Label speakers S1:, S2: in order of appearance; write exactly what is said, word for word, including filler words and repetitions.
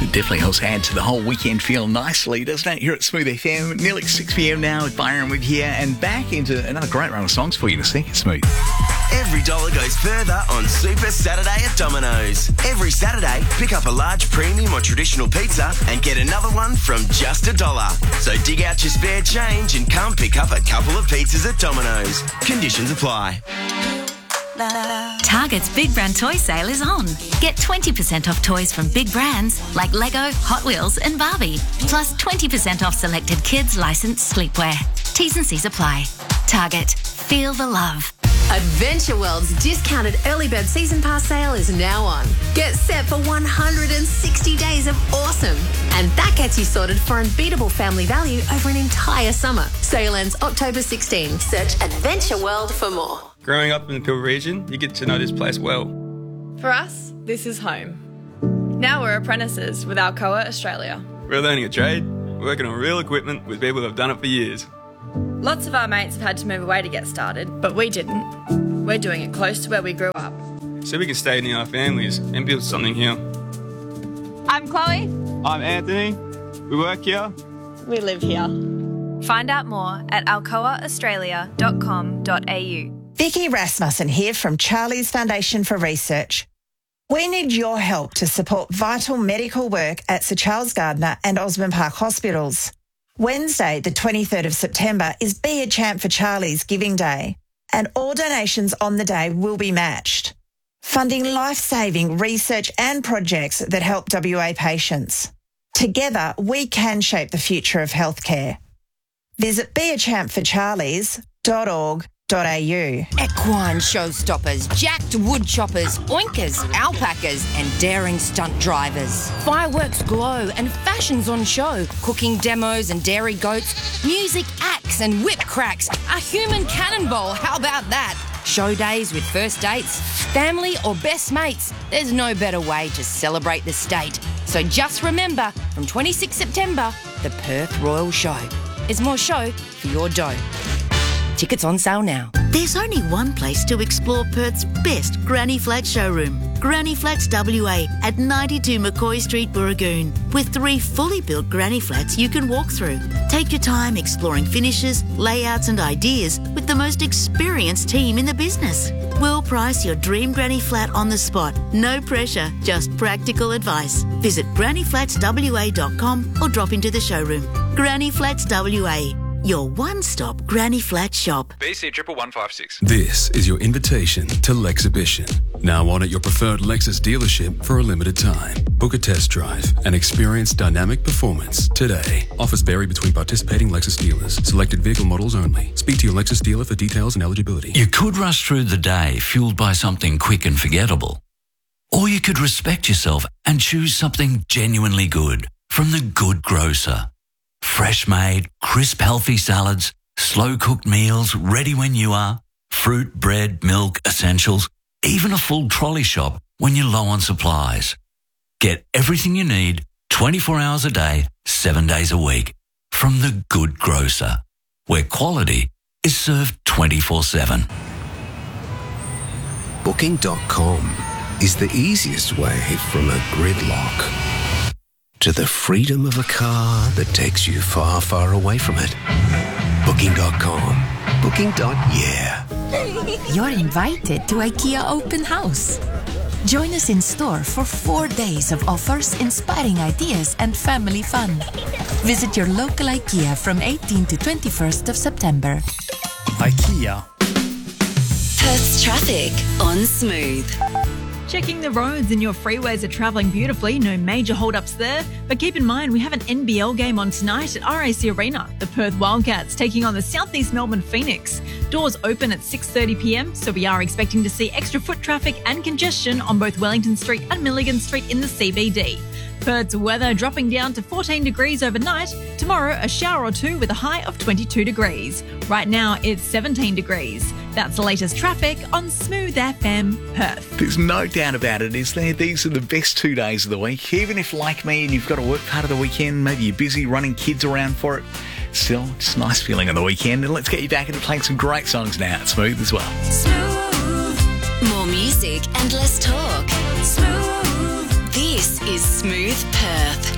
S1: It definitely helps add to the whole weekend feel nicely, doesn't it? Here at Smooth F M, nearly six p m now with Byron with you, and back into another great round of songs for you to sing. Smooth.
S2: Every dollar goes further on Super Saturday at Domino's. Every Saturday, pick up a large premium or traditional pizza and get another one from just a dollar. So dig out your spare change and come pick up a couple of pizzas at Domino's. Conditions apply.
S3: Target's Big Brand Toy Sale is on. Get twenty percent off toys from big brands like Lego, Hot Wheels and Barbie. Plus twenty percent off selected kids licensed sleepwear. T's and C's apply. Target. Feel the love.
S4: Adventure World's discounted early bird season pass sale is now on. Get set for one hundred sixty days of awesome. And that gets you sorted for unbeatable family value over an entire summer. Sale ends October sixteenth. Search Adventure World for more.
S5: Growing up in the Pilbara region, you get to know this place well.
S6: For us, this is home. Now we're apprentices with Alcoa Australia.
S5: We're learning a trade, working on real equipment with people who have done it for years.
S6: Lots of our mates have had to move away to get started, but we didn't. We're doing it close to where we grew up.
S5: So we can stay near our families and build something here.
S6: I'm Chloe.
S5: I'm Anthony. We work here.
S6: We live here. Find out more at alcoa australia dot com dot a u.
S7: Vicky Rasmussen here from Charlie's Foundation for Research. We need your help to support vital medical work at Sir Charles Gardner and Osborne Park Hospitals. Wednesday, the twenty-third of September, is Be a Champ for Charlie's Giving Day, and all donations on the day will be matched, funding life-saving research and projects that help W A patients. Together, we can shape the future of healthcare. Visit be a champ for charlies dot org dot a u.
S8: Equine showstoppers, jacked wood choppers, oinkers, alpacas and daring stunt drivers. Fireworks glow and fashions on show, cooking demos and dairy goats, music acts and whip cracks, a human cannonball, how about that? Show days with first dates, family or best mates. There's no better way to celebrate the state. So just remember, from twenty-sixth September, the Perth Royal Show. There's more show for your dough. Tickets on sale now.
S9: There's only one place to explore Perth's best Granny Flat showroom. Granny Flats W A at ninety-two McCoy Street, Burragoon. With three fully built Granny Flats you can walk through. Take your time exploring finishes, layouts and ideas with the most experienced team in the business. We'll price your dream Granny Flat on the spot. No pressure, just practical advice. Visit granny flats w a dot com or drop into the showroom. Granny Flats W A. Your one-stop Granny Flat shop.
S10: B C one one one five six.
S11: This is your invitation to Lexhibition. Now on at your preferred Lexus dealership for a limited time. Book a test drive and experience dynamic performance today. Offers vary between participating Lexus dealers. Selected vehicle models only. Speak to your Lexus dealer for details and eligibility.
S12: You could rush through the day fueled by something quick and forgettable. Or you could respect yourself and choose something genuinely good from The Good Grocer. Fresh-made, crisp, healthy salads, slow-cooked meals ready when you are, fruit, bread, milk, essentials, even a full trolley shop when you're low on supplies. Get everything you need twenty-four hours a day, seven days a week from The Good Grocer, where quality is served twenty-four seven.
S13: Booking dot com is the easiest way from a gridlock to the freedom of a car that takes you far, far away from it. Booking dot com. Booking. Yeah.
S14: You're invited to IKEA Open House. Join us in store for four days of offers, inspiring ideas, and family fun. Visit your local IKEA from eighteenth to twenty-first of September.
S1: IKEA.
S3: Perth's traffic on Smooth.
S15: Checking the roads and your freeways are travelling beautifully, no major hold-ups there. But keep in mind, we have an N B L game on tonight at R A C Arena. The Perth Wildcats taking on the South East Melbourne Phoenix. Doors open at six thirty p m, so we are expecting to see extra foot traffic and congestion on both Wellington Street and Milligan Street in the C B D. Perth's weather dropping down to fourteen degrees overnight. Tomorrow, a shower or two with a high of twenty-two degrees. Right now, it's seventeen degrees. That's the latest traffic on Smooth F M Perth.
S1: There's no doubt about it, is there? These are the best two days of the week. Even if, like me, and you've got to work part of the weekend, maybe you're busy running kids around for it, still, it's a nice feeling on the weekend. And let's get you back into playing some great songs now at Smooth as well.
S3: Smooth. More music and less talk. Smooth. This
S10: This is Smooth Perth.